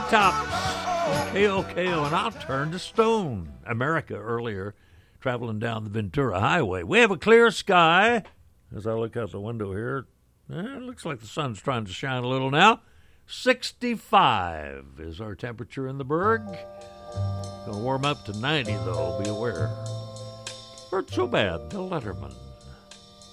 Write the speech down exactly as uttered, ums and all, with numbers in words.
Tops, K O K O, and I'll turn to Stone America earlier, traveling down the Ventura Highway. We have a clear sky. As I look out the window here, eh, it looks like the sun's trying to shine a little now. sixty-five is our temperature in the Berg. Going to warm up to ninety, though, be aware. Hurt so bad, Bill Letterman.